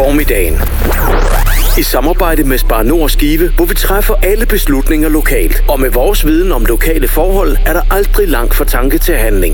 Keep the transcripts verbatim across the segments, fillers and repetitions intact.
formiddagen. I samarbejde med Spar Nord Skive, hvor vi træffer alle beslutninger lokalt. Og med vores viden om lokale forhold, er der aldrig langt fra tanke til handling.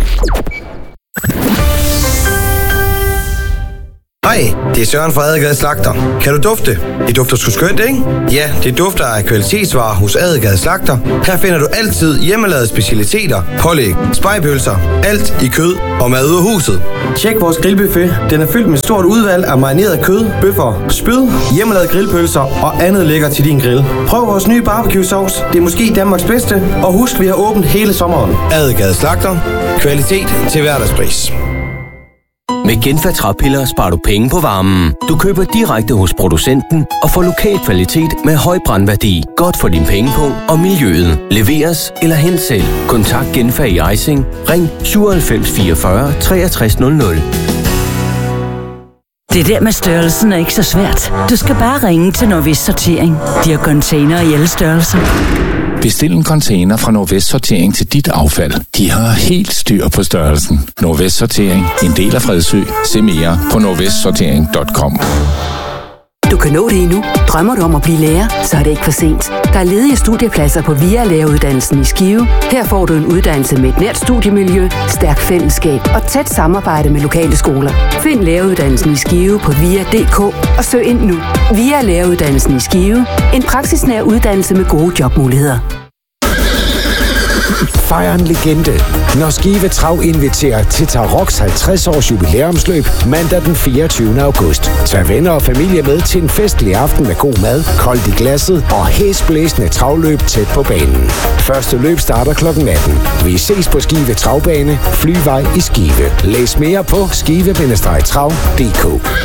Hej, det er Søren fra Adelgade Slagter. Kan du dufte? Det dufter sgu skønt, ikke? Ja, det dufter af kvalitetsvarer hos Adelgade Slagter. Her finder du altid hjemmelavede specialiteter, pålæg, spegepølser, alt i kød og mad ud af huset. Tjek vores grillbuffet. Den er fyldt med stort udvalg af marineret kød, bøffer, spyd, hjemmelavede grillpølser og andet lækker til din grill. Prøv vores nye barbecue sauce. Det er måske Danmarks bedste. Og husk, vi har åbent hele sommeren. Adelgade Slagter. Kvalitet til hverdagspris. Med Genfa træpiller sparer du penge på varmen. Du køber direkte hos producenten og får lokal kvalitet med høj brandværdi. Godt for din pengepung og miljøet. Leveres eller hent selv. Kontakt Genfa i Ejsing. Ring syvoghalvfems fireogfyrre treogtres nul nul. Det der med størrelsen er ikke så svært. Du skal bare ringe til Nordvest Sortering. De har container i alle størrelser. Bestil en container fra Nordvest Sortering til dit affald. De har helt styr på størrelsen. Nordvest Sortering. En del af Fredsø. Se mere på nordvest sortering punktum com. Du kan nå det endnu. Drømmer du om at blive lærer, så er det ikke for sent. Der er ledige studiepladser på V I A læreruddannelsen i Skive. Her får du en uddannelse med et nært studiemiljø, stærkt fællesskab og tæt samarbejde med lokale skoler. Find læreruddannelsen i Skive på via punktum d k og søg ind nu. V I A læreruddannelsen i Skive. En praksisnær uddannelse med gode jobmuligheder. Fejr en legende, når Skive Trav inviterer til Taroks halvtreds års jubilæumsløb mandag den fireogtyvende august. Tag venner og familie med til en festlig aften med god mad, koldt i glasset og hæsblæsende travløb tæt på banen. Første løb starter klokken atten. Vi ses på Skive Travbane, Flyvej i Skive. Læs mere på skive bindestreg trav punktum d k.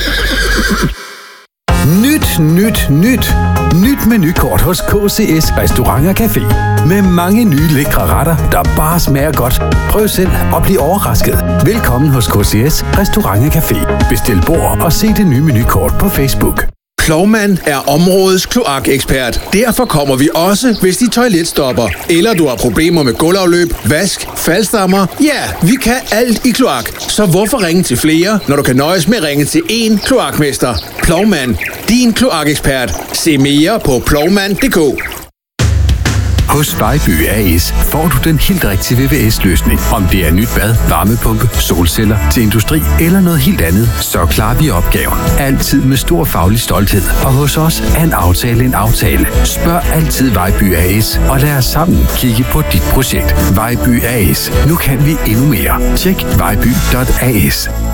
Nyt, nyt, nyt. Nyt menukort hos K C S Restaurant og Café. Med mange nye lækre retter, der bare smager godt. Prøv selv og bliv overrasket. Velkommen hos K C S Restaurant og Café. Bestil bord og se det nye menukort på Facebook. Plovmand er områdets kloakekspert. Derfor kommer vi også, hvis dit toilet stopper. Eller du har problemer med gulvafløb, vask, faldstammer. Ja, vi kan alt i kloak. Så hvorfor ringe til flere, når du kan nøjes med at ringe til én kloakmester? Plovmand, din kloakekspert. Se mere på plovmand punktum d k. Hos Vejby A S får du den helt rigtige V V S-løsning. Om det er nyt bad, varmepumpe, solceller til industri eller noget helt andet, så klarer vi opgaven. Altid med stor faglig stolthed. Og hos os er en aftale en aftale. Spørg altid Vejby A S og lad os sammen kigge på dit projekt. Vejby A S. Nu kan vi endnu mere. Tjek vejby punktum a s.